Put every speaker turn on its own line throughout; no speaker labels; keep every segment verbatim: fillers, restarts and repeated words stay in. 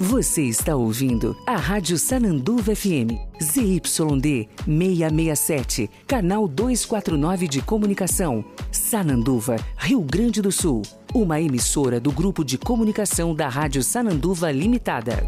Você está ouvindo a Rádio Sananduva F M, Z Y D seiscentos e sessenta e sete, canal duzentos e quarenta e nove de comunicação, Sananduva, Rio Grande do Sul. Uma emissora do Grupo de Comunicação da Rádio Sananduva Limitada.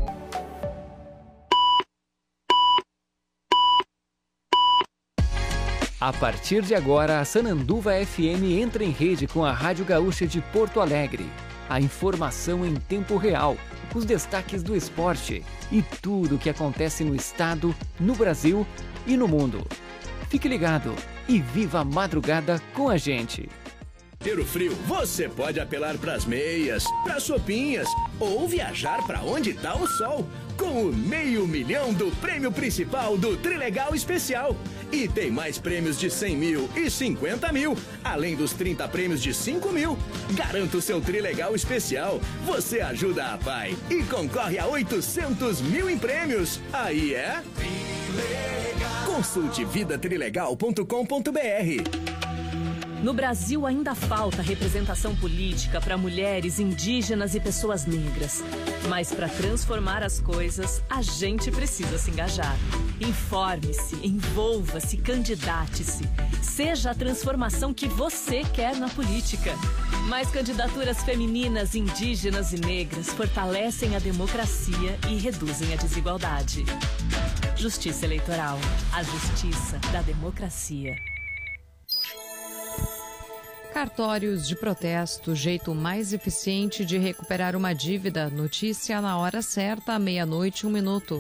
A partir de agora, a Sananduva F M entra em rede com a Rádio Gaúcha de Porto Alegre. A informação em tempo real, os destaques do esporte e tudo o que acontece no estado, no Brasil e no mundo. Fique ligado e viva a madrugada com a gente.
Ter o frio, você pode apelar pras meias, pras sopinhas ou viajar pra onde tá o sol. Com o meio milhão do prêmio principal do Trilegal Especial. E tem mais prêmios de cem mil e cinquenta mil, além dos trinta prêmios de cinco mil. Garanta o seu Trilegal Especial. Você ajuda a Pai e concorre a oitocentos mil em prêmios. Aí é... Trilegal. Consulte vida trilegal ponto com ponto b r.
No Brasil ainda falta representação política para mulheres, indígenas e pessoas negras. Mas para transformar as coisas, a gente precisa se engajar. Informe-se, envolva-se, candidate-se. Seja a transformação que você quer na política. Mais candidaturas femininas, indígenas e negras fortalecem a democracia e reduzem a desigualdade. Justiça Eleitoral. A justiça da democracia.
Cartórios de protesto, jeito mais eficiente de recuperar uma dívida. Notícia na hora certa, meia-noite, um minuto.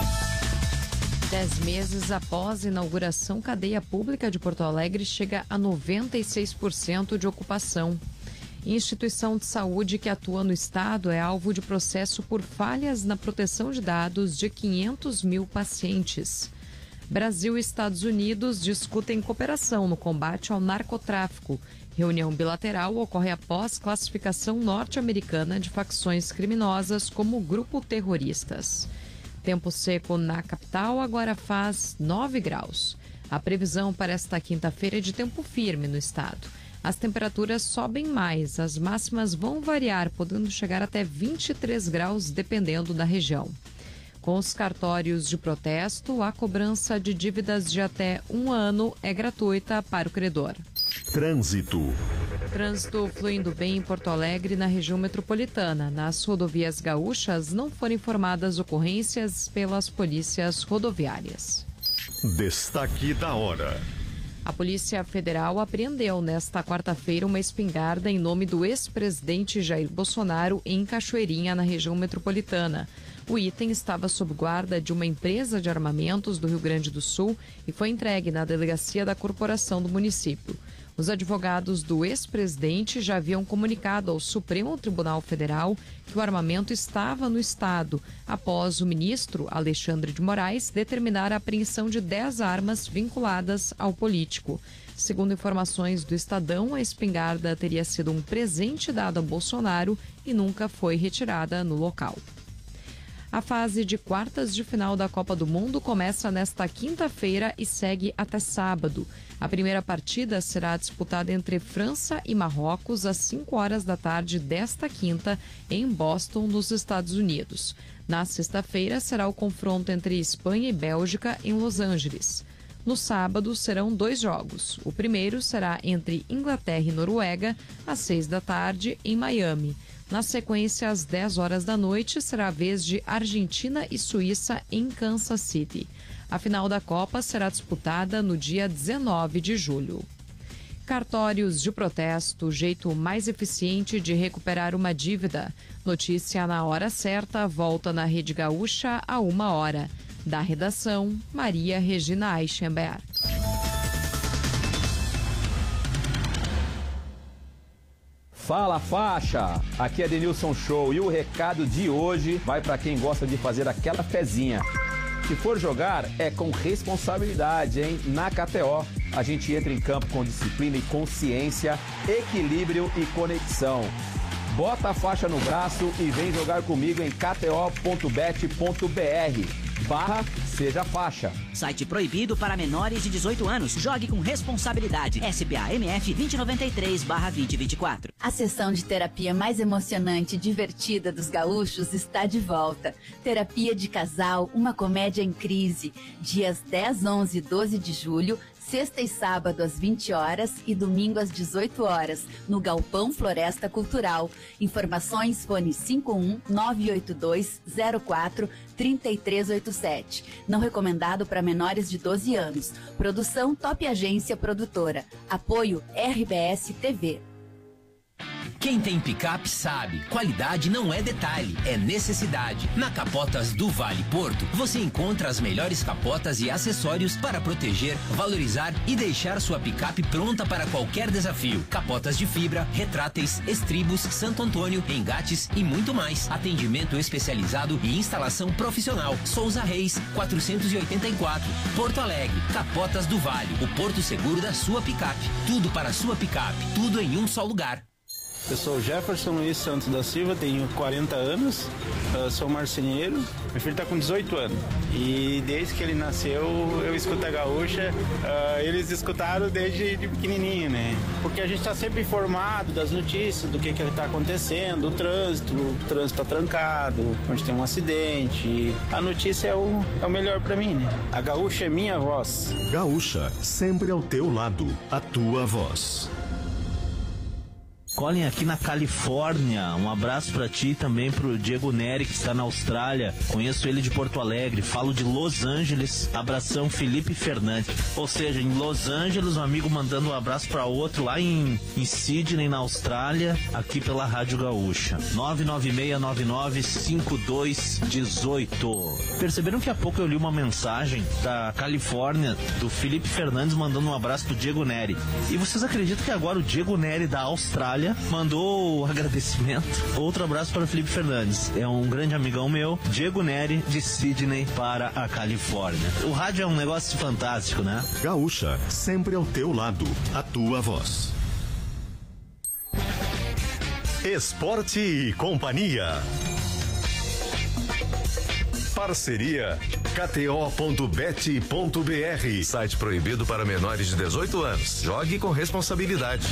Dez meses após a inauguração, cadeia pública de Porto Alegre chega a noventa e seis por cento de ocupação. Instituição de saúde que atua no estado é alvo de processo por falhas na proteção de dados de quinhentos mil pacientes. Brasil e Estados Unidos discutem cooperação no combate ao narcotráfico. Reunião bilateral ocorre após classificação norte-americana de facções criminosas como grupo terroristas. Tempo seco na capital agora faz nove graus. A previsão para esta quinta-feira é de tempo firme no estado. As temperaturas sobem mais, as máximas vão variar, podendo chegar até vinte e três graus, dependendo da região. Com os cartórios de protesto, a cobrança de dívidas de até um ano é gratuita para o credor.
Trânsito.
Trânsito fluindo bem em Porto Alegre, na região metropolitana. Nas rodovias gaúchas, não foram informadas ocorrências pelas polícias rodoviárias.
Destaque da hora.
A Polícia Federal apreendeu nesta quarta-feira uma espingarda em nome do ex-presidente Jair Bolsonaro em Cachoeirinha, na região metropolitana. O item estava sob guarda de uma empresa de armamentos do Rio Grande do Sul e foi entregue na delegacia da corporação do município. Os advogados do ex-presidente já haviam comunicado ao Supremo Tribunal Federal que o armamento estava no estado, após o ministro Alexandre de Moraes determinar a apreensão de dez armas vinculadas ao político. Segundo informações do Estadão, a espingarda teria sido um presente dado a Bolsonaro e nunca foi retirada no local. A fase de quartas de final da Copa do Mundo começa nesta quinta-feira e segue até sábado. A primeira partida será disputada entre França e Marrocos às cinco horas da tarde desta quinta, em Boston, nos Estados Unidos. Na sexta-feira será o confronto entre Espanha e Bélgica, em Los Angeles. No sábado serão dois jogos. O primeiro será entre Inglaterra e Noruega, às seis da tarde, em Miami. Na sequência, às dez horas da noite, será a vez de Argentina e Suíça em Kansas City. A final da Copa será disputada no dia dezenove de julho. Cartórios de protesto, o jeito mais eficiente de recuperar uma dívida. Notícia na hora certa, volta na Rede Gaúcha a uma hora. Da redação, Maria Regina Eichenberg.
Fala faixa, aqui é Denilson Show e o recado de hoje vai para quem gosta de fazer aquela fezinha. Se for jogar, é com responsabilidade, hein? Na K T O, a gente entra em campo com disciplina e consciência, equilíbrio e conexão. Bota a faixa no braço e vem jogar comigo em k t o ponto bet ponto b r. barra seja faixa.
Site proibido para menores de dezoito anos. Jogue com responsabilidade. S P A M F vinte noventa e três barra vinte vinte e quatro.
A sessão de terapia mais emocionante e divertida dos gaúchos está de volta. Terapia de Casal, uma comédia em crise. Dias dez, onze e doze de julho, sexta e sábado às vinte horas e domingo às dezoito horas, no Galpão Floresta Cultural. Informações fone cinco um nove oito dois zero quatro três três oito sete. Não recomendado para menores de doze anos. Produção Top Agência Produtora. Apoio R B S T V.
Quem tem picape sabe, qualidade não é detalhe, é necessidade. Na Capotas do Vale Porto, você encontra as melhores capotas e acessórios para proteger, valorizar e deixar sua picape pronta para qualquer desafio. Capotas de fibra, retráteis, estribos, Santo Antônio, engates e muito mais. Atendimento especializado e instalação profissional. Souza Reis, quatrocentos e oitenta e quatro, Porto Alegre. Capotas do Vale, o porto seguro da sua picape. Tudo para a sua picape, tudo em um só lugar.
Eu sou Jefferson Luiz Santos da Silva, tenho quarenta anos, sou marceneiro, meu filho está com dezoito anos e desde que ele nasceu eu escuto a Gaúcha, uh, eles escutaram desde de pequenininho, né? Porque a gente está sempre informado das notícias, do que que está acontecendo, o trânsito, o trânsito está trancado, onde tem um acidente, a notícia é o, é o melhor para mim, né? A Gaúcha é minha voz.
Gaúcha, sempre ao teu lado, a tua voz.
Colin, aqui na Califórnia, um abraço pra ti e também pro Diego Neri, que está na Austrália. Conheço ele de Porto Alegre, falo de Los Angeles. Abração, Felipe Fernandes. Ou seja, em Los Angeles, um amigo mandando um abraço pra outro lá em, em Sydney, na Austrália, aqui pela Rádio Gaúcha. nove nove seis nove nove cinco dois um oito. Perceberam que há pouco eu li uma mensagem da Califórnia, do Felipe Fernandes, mandando um abraço pro Diego Neri. E vocês acreditam que agora o Diego Neri da Austrália mandou o agradecimento? Outro abraço para o Felipe Fernandes. É um grande amigão meu, Diego Neri, de Sydney para a Califórnia. O rádio é um negócio fantástico, né?
Gaúcha, sempre ao teu lado, a tua voz. Esporte e Companhia. Parceria K T O ponto bet ponto B R. Site proibido para menores de dezoito anos. Jogue com responsabilidade.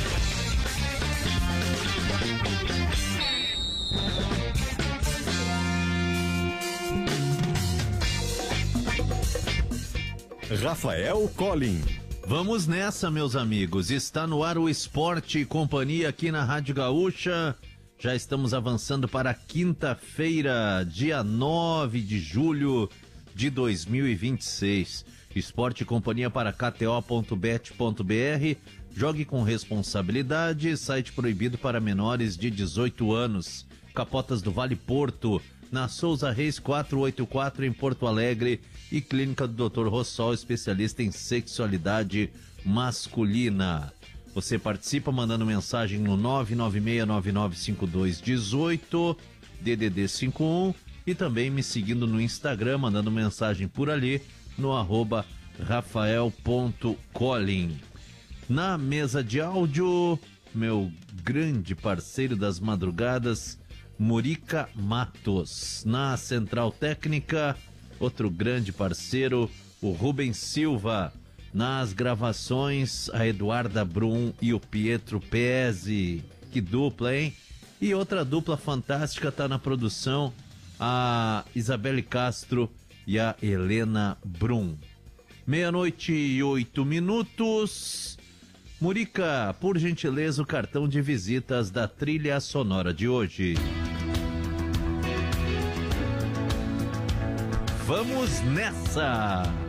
Rafael Collin.
Vamos nessa, meus amigos. Está no ar o Esporte e Companhia aqui na Rádio Gaúcha. Já estamos avançando para quinta-feira, dia nove de julho de dois mil e vinte e seis. Esporte e Companhia para K T O ponto bet ponto B R. Jogue com responsabilidade. Site proibido para menores de dezoito anos. Capotas do Vale Porto, na Souza Reis quatrocentos e oitenta e quatro, em Porto Alegre, e Clínica do doutor Rossol, especialista em sexualidade masculina. Você participa mandando mensagem no nove nove seis nove nove cinco dois um oito, D D D cinquenta e um, e também me seguindo no Instagram, mandando mensagem por ali, no arroba rafael ponto collin. Na mesa de áudio, meu grande parceiro das madrugadas, Murica Matos. Na central técnica, outro grande parceiro, o Rubens Silva. Nas gravações, a Eduarda Brum e o Pietro Pezzi. Que dupla, hein? E outra dupla fantástica tá na produção, a Isabelle Castro e a Helena Brum. Meia-noite e oito minutos. Murica, por gentileza, o cartão de visitas da trilha sonora de hoje. Vamos nessa!